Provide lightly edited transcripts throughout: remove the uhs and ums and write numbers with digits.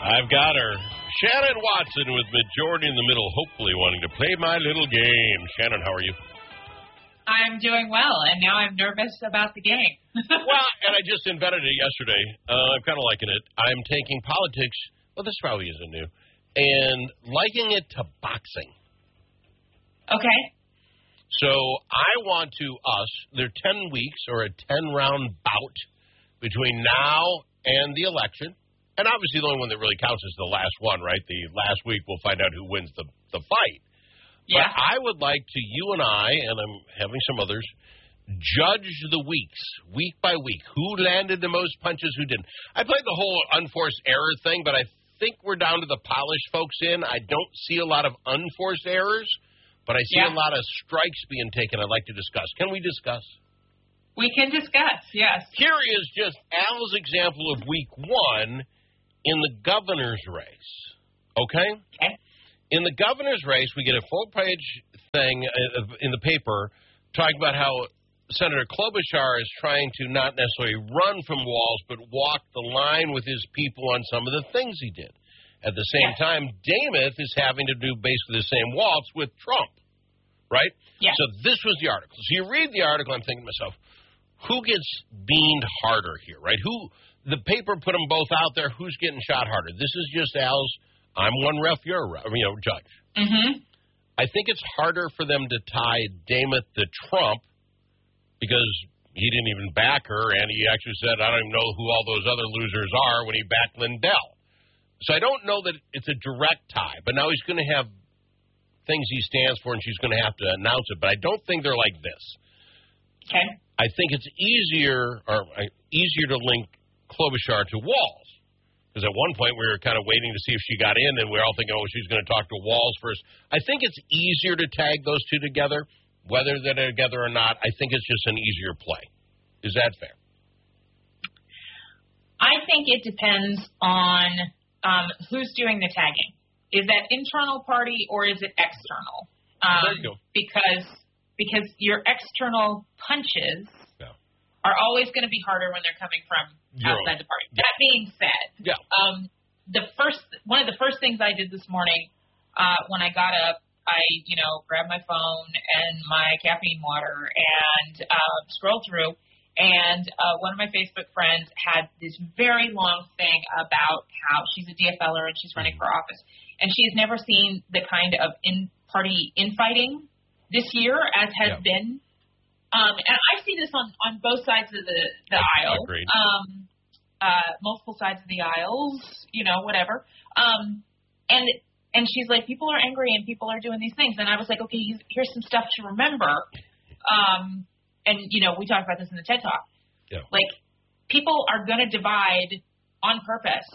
I've got her. Shannon Watson with Majority in the Middle, hopefully wanting to play my little game. Shannon, how are you? I'm doing well, and now I'm nervous about the game. Well, and I just invented it yesterday. I'm kind of liking it. I'm taking politics, well, this probably isn't new, and liking it to boxing. Okay. So I want there are 10 weeks or a 10-round bout between now and the election. And obviously the only one that really counts is the last one, right? The last week we'll find out who wins the fight. Yeah. But I would like to, you and I, and I'm having some others, judge the weeks, week by week. Who landed the most punches, who didn't. I played the whole unforced error thing, but I think we're down to the polished folks in. I don't see a lot of unforced errors, but I see a lot of strikes being taken I'd like to discuss. Can we discuss? We can discuss, yes. Here is just Al's example of week one in the governor's race, okay? Okay. In the governor's race, we get a full-page thing in the paper talking about how Senator Klobuchar is trying to not necessarily run from Walz, but walk the line with his people on some of the things he did. At the same time, Dameth is having to do basically the same waltz with Trump, right? Yeah. So this was the article. So you read the article, I'm thinking to myself, who gets beaned harder here, right? The paper put them both out there. Who's getting shot harder? This is just Al's, I'm one ref, you're a ref, judge. Mm-hmm. I think it's harder for them to tie Dameth to Trump because he didn't even back her, and he actually said, I don't even know who all those other losers are when he backed Lindell. So I don't know that it's a direct tie, but now he's going to have things he stands for, and she's going to have to announce it. But I don't think they're like this. Okay. I think it's easier to link Klobuchar to Walz. Because at one point we were kind of waiting to see if she got in, and we were all thinking, she's going to talk to Walz first. I think it's easier to tag those two together, whether they're together or not. I think it's just an easier play. Is that fair? I think it depends on who's doing the tagging. Is that internal party or is it external? There you go. Because your external punches are always going to be harder when they're coming from outside the party. That being said, one of the first things I did this morning when I got up, I grabbed my phone and my caffeine water and scrolled through. And one of my Facebook friends had this very long thing about how she's a DFLer and she's running for office. And she has never seen the kind of in-party infighting this year as has been. And I see this on both sides of the aisle. Agreed. Multiple sides of the aisles, whatever. And she's like, people are angry and people are doing these things. And I was like, okay, here's some stuff to remember. And, we talked about this in the TED Talk. Yeah. Like, people are going to divide on purpose.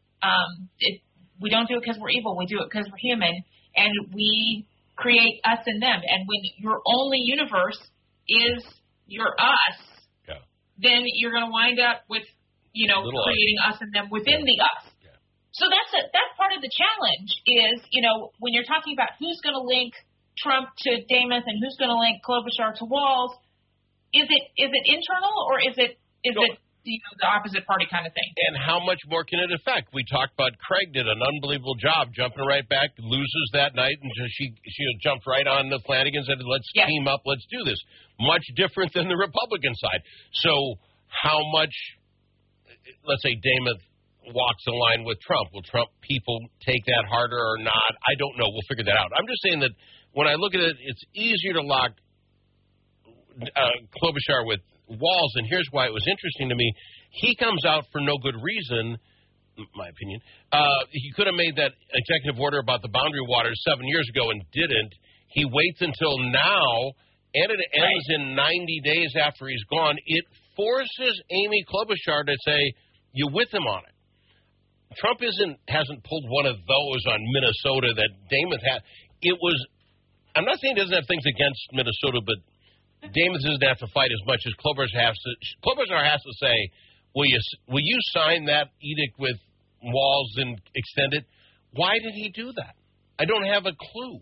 We don't do it because we're evil. We do it because we're human. And we create us and them. And when your only universe is your us, then you're going to wind up with, creating us and them within the us. Yeah. So that's part of the challenge is, when you're talking about who's going to link Trump to Dameth and who's going to link Klobuchar to Walz, is it internal or is it the opposite party kind of thing? And how much more can it affect? We talked about Craig did an unbelievable job jumping right back, loses that night, and she jumped right on the Flanagan and said, let's team up, let's do this. Much different than the Republican side. So how much, let's say Dameth walks the line with Trump. Will Trump people take that harder or not? I don't know. We'll figure that out. I'm just saying that when I look at it, it's easier to lock Klobuchar with Walz, and here's why it was interesting to me. He comes out for no good reason, my opinion. He could have made that executive order about the boundary waters 7 years ago and didn't. He waits until now, and it ends in 90 days after he's gone. It forces Amy Klobuchar to say, you with him on it. Trump hasn't pulled one of those on Minnesota that Dameth had. I'm not saying he doesn't have things against Minnesota, but Dameth doesn't have to fight as much as Klobuchar has to. Klobuchar has to say, will you sign that edict with Walz and extend it? Why did he do that? I don't have a clue.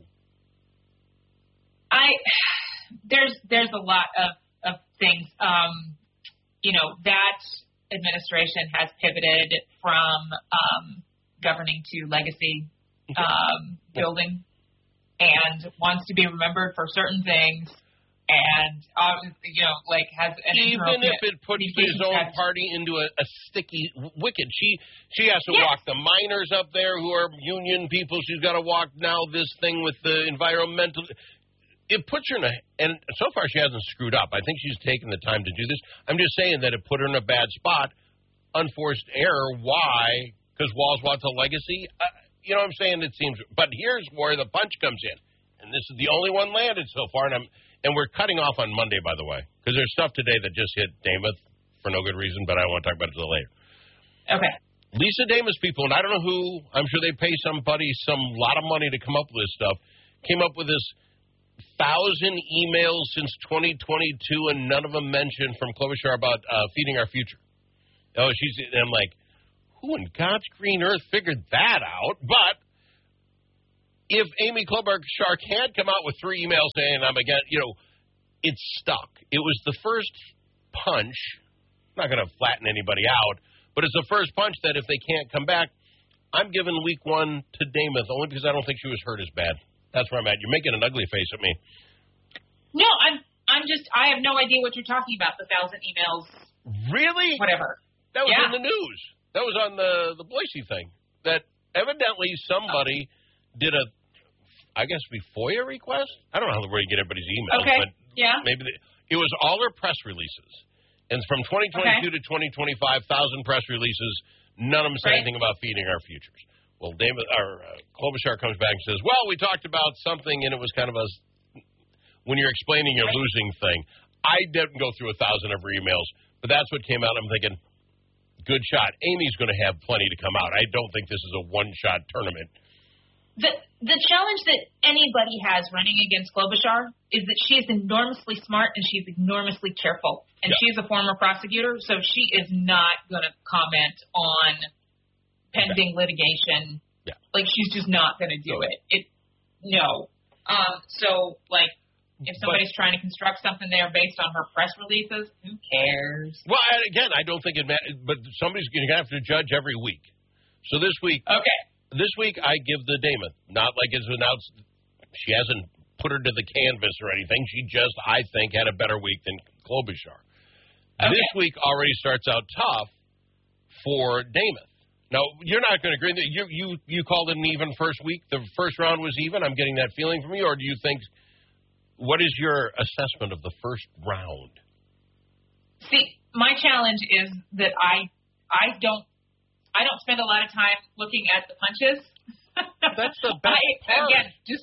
There's a lot of things. That administration has pivoted from governing to legacy building and wants to be remembered for certain things. And, has an even if it puts his own party into a sticky wicket. She has to walk the miners up there who are union people. She's got to walk now this thing with the environmental. It puts her in and so far she hasn't screwed up. I think she's taken the time to do this. I'm just saying that it put her in a bad spot. Unforced error. Why? Because Walz wants a legacy? You know what I'm saying? It seems. But here's where the punch comes in. And this is the only one landed so far, and we're cutting off on Monday, by the way, because there's stuff today that just hit Dameth for no good reason, but I don't want to talk about it until later. Okay. Lisa Dameth's people, and I don't know who, I'm sure they pay somebody some lot of money to come up with this stuff, came up with this 1,000 emails since 2022, and none of them mentioned from Klobuchar about feeding our future. And I'm like, who in God's green earth figured that out? But if Amy Klobuchar can't come out with 3 emails saying I'm again, it's stuck. It was the first punch. I'm not going to flatten anybody out, but it's the first punch that if they can't come back, I'm giving week 1 to Dameth only because I don't think she was hurt as bad. That's where I'm at. You're making an ugly face at me. No, I have no idea what you're talking about. The 1,000 emails. Really? Whatever. That was in the news. That was on the Boise thing. That evidently somebody did a, I guess, FOIA request? I don't know where you get everybody's emails, but maybe it was all her press releases. And from 2022 to 2025, 1,000 press releases, none of them said anything about feeding our futures. Well, Klobuchar comes back and says, well, we talked about something, and it was kind of when you're explaining your losing thing. I didn't go through 1,000 of her emails, but that's what came out. I'm thinking, good shot. Amy's going to have plenty to come out. I don't think this is a one-shot tournament. The challenge that anybody has running against Klobuchar is that she is enormously smart and she's enormously careful. And she's a former prosecutor, so she is not going to comment on pending litigation. Yeah. Like, she's just not going to do it. No. If somebody's trying to construct something there based on her press releases, who cares? Well, again, I don't think it matters, but somebody's going to have to judge every week. So this week... Okay. This week, I give the Dameth. Not like it's announced. She hasn't put her to the canvas or anything. She just, I think, had a better week than Klobuchar. Okay. This week already starts out tough for Dameth. Now, you're not going to agree. You called it an even first week? The first round was even? I'm getting that feeling from you? Or do you think, what is your assessment of the first round? See, my challenge is that I don't spend a lot of time looking at the punches. That's the best part. Again, just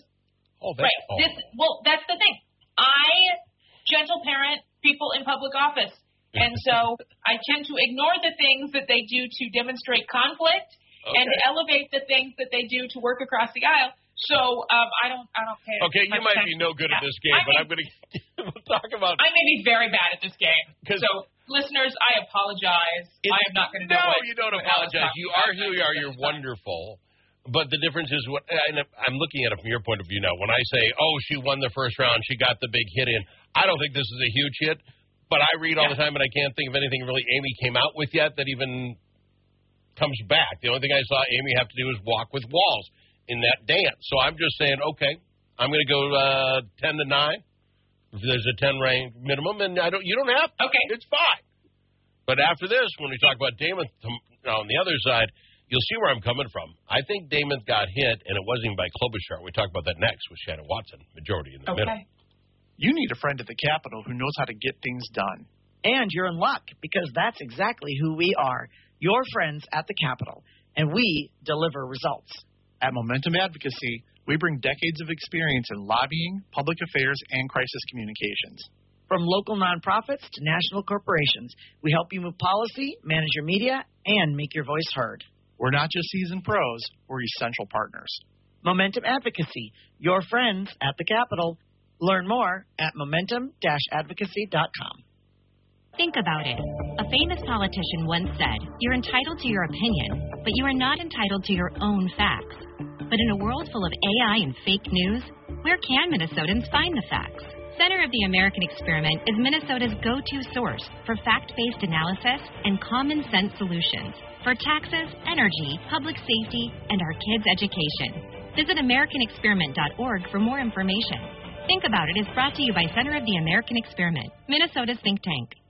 that's the thing. I gentle parent people in public office, and so I tend to ignore the things that they do to demonstrate conflict and elevate the things that they do to work across the aisle. So I don't pay. Okay, you might be no good at this game, but I'm going to we'll talk about. I may be very bad at this game. So. Listeners, I apologize. I am not going to know. No, you don't apologize. You are who you are. You're wonderful. But the difference is I'm looking at it from your point of view now. When I say, she won the first round, she got the big hit in, I don't think this is a huge hit. But I read all the time, and I can't think of anything really Amy came out with yet that even comes back. The only thing I saw Amy have to do is walk with Walz in that dance. So I'm just saying, okay, I'm going to go 10-9. There's a 10 rank minimum, and you don't have to. Okay. It's fine. But after this, when we talk about Dameth on the other side, you'll see where I'm coming from. I think Dameth got hit, and it wasn't even by Klobuchar. We talk about that next with Shannon Watson, majority in the middle. You need a friend at the Capitol who knows how to get things done. And you're in luck, because that's exactly who we are, your friends at the Capitol, and we deliver results. At Momentum Advocacy, we bring decades of experience in lobbying, public affairs, and crisis communications. From local nonprofits to national corporations, we help you move policy, manage your media, and make your voice heard. We're not just seasoned pros, we're essential partners. Momentum Advocacy, your friends at the Capitol. Learn more at momentum-advocacy.com. Think about it. A famous politician once said, "You're entitled to your opinion, but you are not entitled to your own facts." But in a world full of AI and fake news, where can Minnesotans find the facts? Center of the American Experiment is Minnesota's go-to source for fact-based analysis and common-sense solutions. for taxes, energy, public safety, and our kids' education. Visit AmericanExperiment.org for more information. Think About It is brought to you by Center of the American Experiment, Minnesota's think tank.